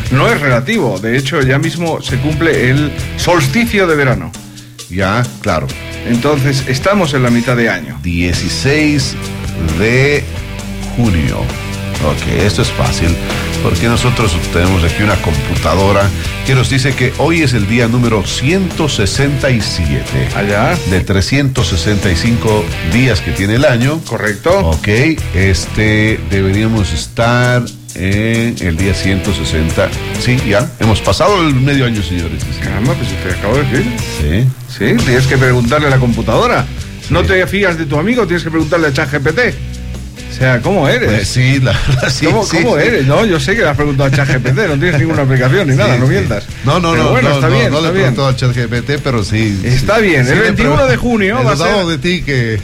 no es relativo. De hecho, ya mismo se cumple el solsticio de verano. Ya, claro. Entonces, estamos en la mitad de año. 16 de junio. Ok, esto es fácil, porque nosotros tenemos aquí una computadora que nos dice que hoy es el día número 167. Allá. De 365 días que tiene el año. Correcto. Ok, deberíamos estar en el día 160. Sí, ya, hemos pasado el medio año, señores. Caramba, pues te acabo de decir. Sí. Sí, tienes que preguntarle a la computadora. No te fías de tu amigo, tienes que preguntarle a ChatGPT. O sea, ¿cómo eres? Pues sí, la verdad, sí. ¿Cómo eres? No, yo sé que le has preguntado a ChatGPT, no tienes ninguna aplicación ni nada, no mientas. No, bueno, está bien, no le he preguntado a ChatGPT, pero sí. Está bien, el 21 de junio va a ser... de ti que...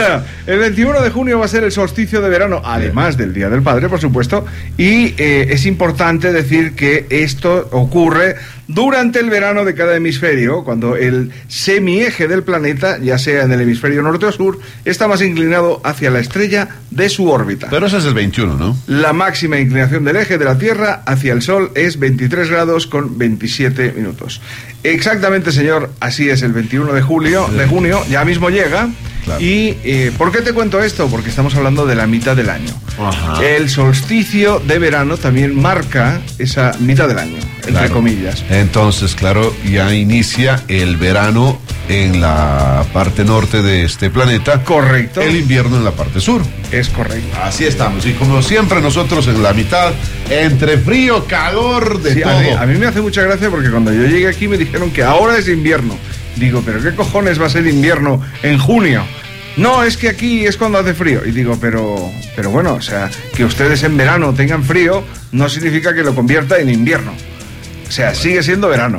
El 21 de junio va a ser el solsticio de verano, además del Día del Padre, por supuesto, y es importante decir que esto ocurre durante el verano de cada hemisferio, cuando el semieje del planeta, ya sea en el hemisferio norte o sur, está más inclinado hacia la estrella de su órbita. Pero ese es el 21, ¿no? La máxima inclinación del eje de la Tierra hacia el Sol es 23 grados con 27 minutos. Exactamente, señor, así es, el 21 de junio, ya mismo llega. Claro. Y ¿por qué te cuento esto? Porque estamos hablando de la mitad del año. Ajá. El solsticio de verano también marca esa mitad del año, entre comillas. Entonces, claro, ya inicia el verano en la parte norte de este planeta. Correcto. El invierno en la parte sur. Es correcto. Así estamos. Y como siempre, nosotros en la mitad, entre frío, calor, de todo. A mí me hace mucha gracia porque cuando yo llegué aquí me dijeron que ahora es invierno. Digo, ¿pero qué cojones va a ser invierno en junio? No, es que aquí es cuando hace frío. Y digo, pero bueno, o sea, que ustedes en verano tengan frío no significa que lo convierta en invierno. O sea, sigue siendo verano.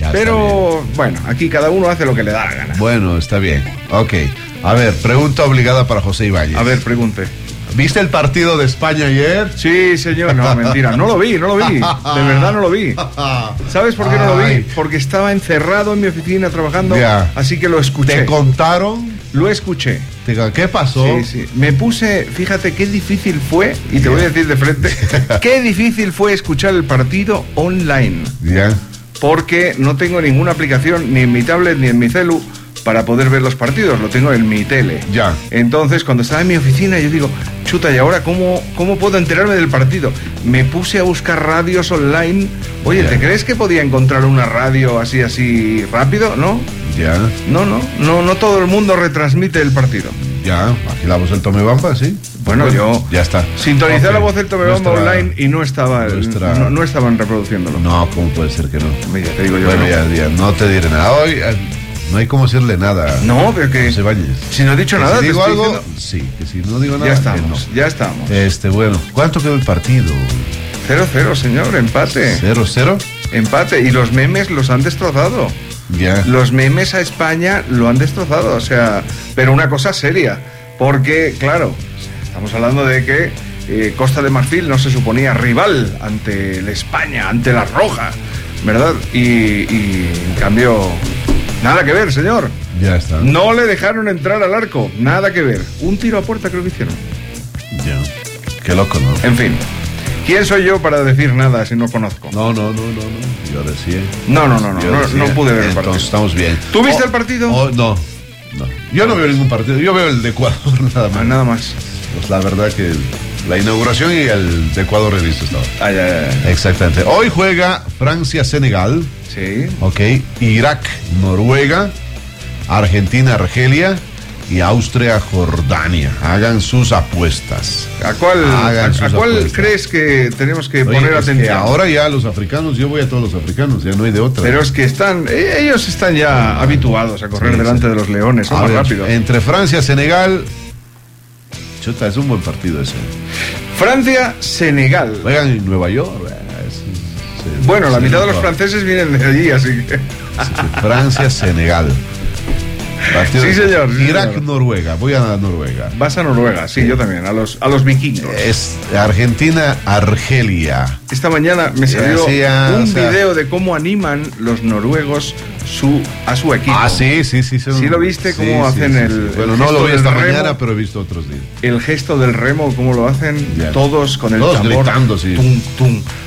Pero bueno, aquí cada uno hace lo que le da la gana. Bueno, está bien. Ok. A ver, pregunta obligada para José Ibáñez. A ver, pregunte. ¿Viste el partido de España ayer? Sí, señor. No, mentira. No lo vi. De verdad no lo vi. ¿Sabes por qué no lo vi? Porque estaba encerrado en mi oficina trabajando, así que lo escuché. ¿Te contaron? Lo escuché. ¿Qué pasó? Sí. Me puse, fíjate qué difícil fue, y te voy a decir de frente, qué difícil fue escuchar el partido online. Porque no tengo ninguna aplicación, ni en mi tablet, ni en mi celu, para poder ver los partidos, lo tengo en mi tele. Entonces, cuando estaba en mi oficina, yo digo, chuta, ¿y ahora cómo puedo enterarme del partido? Me puse a buscar radios online. Oye, ¿te crees que podía encontrar una radio así rápido? ¿No? No todo el mundo retransmite el partido. Aquí la voz del Tomebamba, sí. Bueno, yo ya está. Sintonicé la voz del Tomebamba online y no estaban reproduciéndolo. No, ¿cómo puede ser que no? Ya te digo yo. Bueno, ya, no te diré nada. Hoy no hay cómo decirle nada. No, pero que si no he dicho nada, si digo algo, diciendo... sí, que si no digo nada, ya estamos. Bueno, ¿cuánto quedó el partido? 0-0, señor, empate. 0-0. Empate, y los memes los han destrozado. Los memes a España lo han destrozado, o sea, pero una cosa seria, porque, claro, estamos hablando de que Costa de Marfil no se suponía rival ante el España, ante la Roja, ¿verdad? Y en cambio, nada que ver, señor. Ya está. No le dejaron entrar al arco, nada que ver. Un tiro a puerta creo que hicieron. Qué loco, ¿no? En fin. ¿Quién soy yo para decir nada si no conozco? No. Yo decía. No pude ver el partido. Entonces estamos bien. ¿Tú viste el partido? No. Yo no veo ningún partido. Yo veo el de Ecuador nada más. Pues la verdad que la inauguración y el de Ecuador he visto estaba. Exactamente. Hoy juega Francia-Senegal. Sí. Ok. Irak-Noruega. Argentina-Argelia. Y Austria-Jordania. Hagan sus apuestas. ¿A cuál crees que tenemos que poner atención? Que ahora ya los africanos, yo voy a todos los africanos, ya no hay de otra. Pero es que ellos están ya habituados a correr delante de los leones, son más rápidos. Entre Francia y Senegal, chuta, es un buen partido ese. Francia-Senegal. Juegan en Nueva York. Bueno, la mitad de los franceses vienen de allí, así que... Francia-Senegal. Sí, señor. Irak-Noruega. Voy a Noruega. Vas a Noruega, sí, yo también. A los vikingos. Es Argentina-Argelia. Esta mañana me salió un video de cómo animan los noruegos a su equipo. Sí. ¿Sí lo viste? ¿Cómo hacen el Bueno, no lo vi esta mañana, pero he visto otros días. El gesto del remo, cómo lo hacen todos con el todos tambor. Gritando, sí. Tum, tum.